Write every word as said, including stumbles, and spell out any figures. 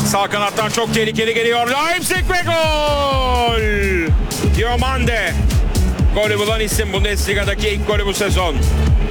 Sağ kanattan çok tehlikeli geliyor. Leipzig ve gol! Diomande. Golü bulan isim, Bundesliga'daki ilk golü bu sezon.